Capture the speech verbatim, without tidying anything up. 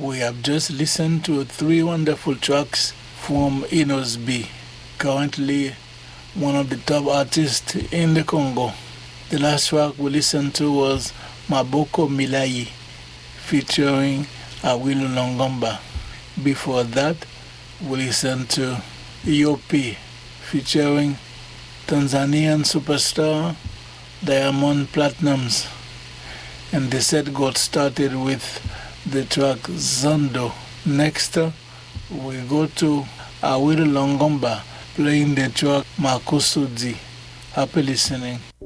We have just listened to three wonderful tracks from Enos B, currently one of the top artists in the Congo. The last track we listened to was Maboko Milai featuring Awilu Longomba. Before that, we listened to E O P featuring Tanzanian superstar Diamond Platnumz. And the set got started with the track Zondo. Next, we go to Awilu Longomba playing the track Makusudi. Happy listening.